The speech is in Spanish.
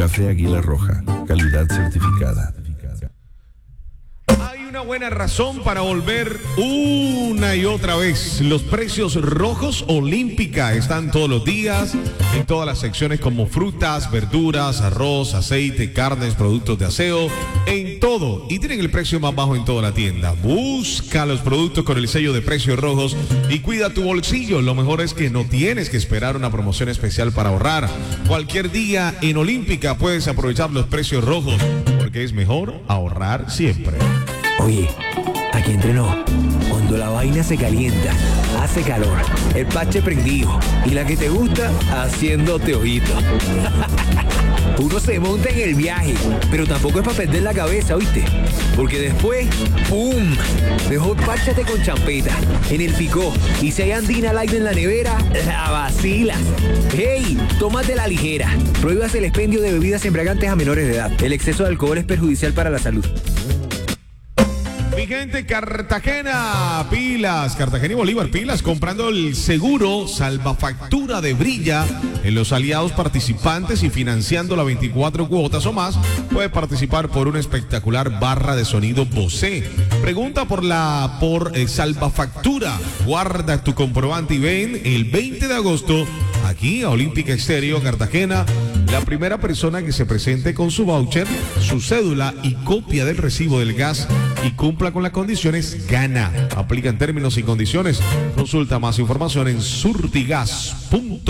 Café Águila Roja, calidad certificada. Hay una buena razón para volver una y otra vez. Los precios rojos Olímpica están todos los días en todas las secciones como frutas, verduras, arroz, aceite, carnes, productos de aseo, en todo. Y tienen el precio más bajo en toda la tienda. Busca los productos con el sello de precios rojos y cuida tu bolsillo. Lo mejor es que no tienes que esperar una promoción especial para ahorrar. Cualquier día en Olímpica puedes aprovechar los precios rojos, porque es mejor ahorrar siempre. Oye, aquí entrenó. Cuando la vaina se calienta, hace calor, el parche prendido y la que te gusta haciéndote ojito. Uno se monta en el viaje, pero tampoco es para perder la cabeza, ¿oíste? Porque después, ¡pum! Mejor párchate con champeta, en el picó. Y si hay andina light en la nevera, la vacilas. ¡Hey! Tómate la ligera. Prohíbas el expendio de bebidas embriagantes a menores de edad. El exceso de alcohol es perjudicial para la salud. Mi gente, Cartagena, pilas, Cartagena y Bolívar, pilas, comprando el seguro Salvafactura de Brilla en los aliados participantes y financiando las 24 cuotas o más, puede participar por una espectacular barra de sonido Bose. Pregunta por Salvafactura. Guarda tu comprobante y ven el 20 de agosto aquí a Olímpica Estéreo, Cartagena. La primera persona que se presente con su voucher, su cédula y copia del recibo del gas y cumpla con las condiciones, gana. Aplican términos y condiciones. Consulta más información en surtigas.com.